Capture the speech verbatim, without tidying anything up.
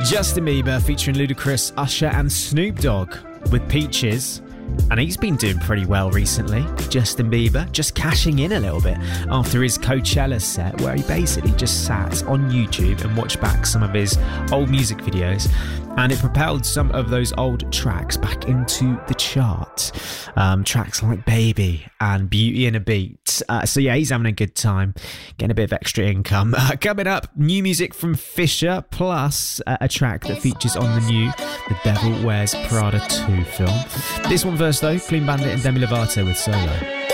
Justin Bieber featuring Ludacris, Usher and Snoop Dogg with Peaches. And he's been doing pretty well recently, Justin Bieber, just cashing in a little bit after his Coachella set, where he basically just sat on YouTube and watched back some of his old music videos, and it propelled some of those old tracks back into the chart. Um, tracks like Baby and Beauty and a Beat. Uh, so yeah, he's having a good time, getting a bit of extra income. Uh, coming up, new music from Fisher, plus uh, a track that features on the new The Devil Wears Prada two film. This one first though, Clean Bandit and Demi Lovato with Solo.